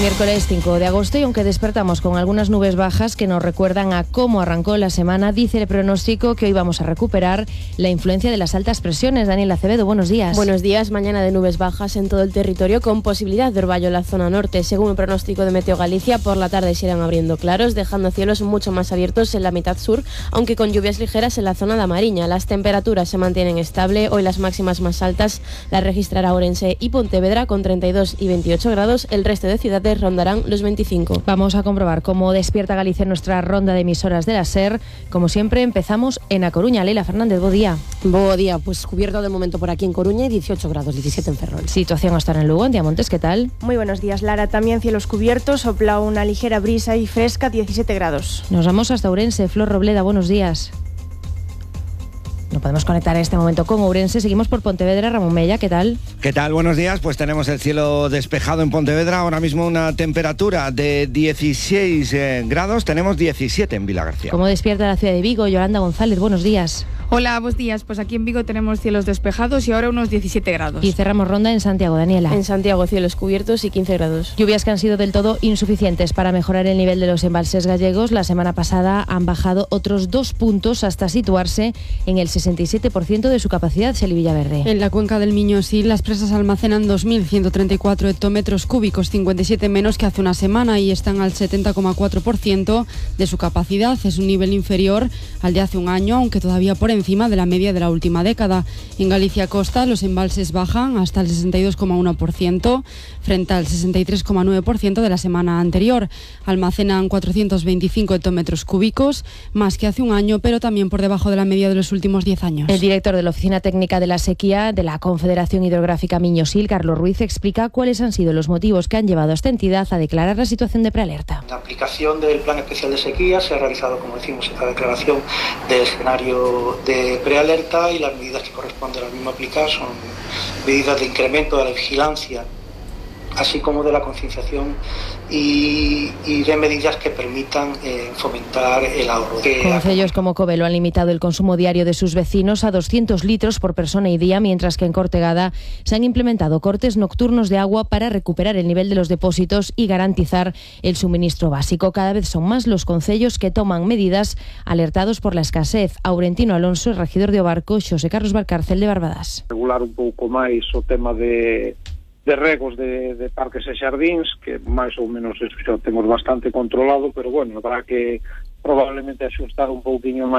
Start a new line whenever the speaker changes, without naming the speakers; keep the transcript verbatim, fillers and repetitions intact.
miércoles cinco de agosto y aunque despertamos con algunas nubes bajas que nos recuerdan a cómo arrancó la semana, dice el pronóstico que hoy vamos a recuperar la influencia de las altas presiones. Daniel Acevedo, buenos días.
Buenos días, mañana de nubes bajas en todo el territorio con posibilidad de orvallo en la zona norte. Según el pronóstico de Meteo Galicia, por la tarde se irán abriendo claros, dejando cielos mucho más abiertos en la mitad sur, aunque con lluvias ligeras en la zona de Mariña. Las temperaturas se mantienen estable, hoy las máximas más altas las registrará Ourense y Pontevedra con treinta y dos y veintiocho grados, el resto de ciudades rondarán los veinticinco.
Vamos a comprobar cómo despierta Galicia en nuestra ronda de emisoras de la SER. Como siempre, empezamos en A Coruña. Leila Fernández, bo día.
Bo día, pues cubierto de momento por aquí en Coruña y dieciocho grados, diecisiete en Ferrol.
Situación hasta en Lugo, en Diamontes, ¿qué tal?
Muy buenos días, Lara. También cielos cubiertos, sopla una ligera brisa y fresca, diecisiete grados.
Nos vamos hasta Ourense. Flor Robleda, buenos días. No podemos conectar en este momento con Ourense. Seguimos por Pontevedra. Ramón Mella, ¿qué tal?
¿Qué tal? Buenos días. Pues tenemos el cielo despejado en Pontevedra. Ahora mismo una temperatura de dieciséis eh, grados. Tenemos diecisiete en Vilagarcía.
¿Cómo despierta la ciudad de Vigo? Yolanda González, buenos días.
Hola, buenos días. Pues aquí en Vigo tenemos cielos despejados y ahora unos diecisiete grados.
Y cerramos ronda en Santiago, Daniela.
En Santiago, cielos cubiertos y quince grados.
Lluvias que han sido del todo insuficientes para mejorar el nivel de los embalses gallegos. La semana pasada han bajado otros dos puntos hasta situarse en el sesenta y siete por ciento de su capacidad. Celi Villaverde.
En la cuenca del Miño-Sil, las presas almacenan dos mil ciento treinta y cuatro hectómetros cúbicos, cincuenta y siete menos que hace una semana, y están al setenta coma cuatro por ciento de su capacidad. Es un nivel inferior al de hace un año, aunque todavía por encima de la media de la última década. En Galicia Costa, los embalses bajan hasta el sesenta y dos coma uno por ciento, frente al sesenta y tres coma nueve por ciento de la semana anterior. Almacenan cuatrocientos veinticinco hectómetros cúbicos, más que hace un año, pero también por debajo de la media de los últimos diez años.
El director de la Oficina Técnica de la Sequía de la Confederación Hidrográfica Miño-Sil, Carlos Ruiz, explica cuáles han sido los motivos que han llevado a esta entidad a declarar la situación de prealerta.
La aplicación del Plan Especial de Sequía se ha realizado, como decimos, esta declaración del escenario de prealerta, y las medidas que corresponden al mismo aplicar son medidas de incremento de la vigilancia, así como de la concienciación y, y de medidas que permitan eh, fomentar el ahorro.
Concellos como Covelo han limitado el consumo diario de sus vecinos a doscientos litros por persona y día, mientras que en Cortegada se han implementado cortes nocturnos de agua para recuperar el nivel de los depósitos y garantizar el suministro básico. Cada vez son más los concellos que toman medidas alertados por la escasez. Aurentino Alonso, regidor de Obarco, Xosé Carlos Valcárcel de Barbadas.
Regular un pouco máis o tema de de regos de, de parques e xardíns, que máis ou menos eso xa temos bastante controlado, pero bueno, habrá que probablemente axustar un pouquiño máis